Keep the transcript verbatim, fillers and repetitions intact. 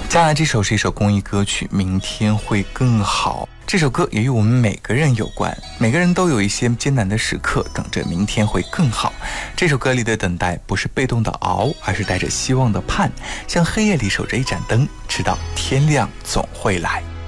接下来这首是一首公益歌曲《明天会更好》，这首歌也与我们每个人有关，每个人都有一些艰难的时刻，等着明天会更好。这首歌里的等待不是被动的熬，而是带着希望的盼，像黑夜里守着一盏灯，直到天亮总会来。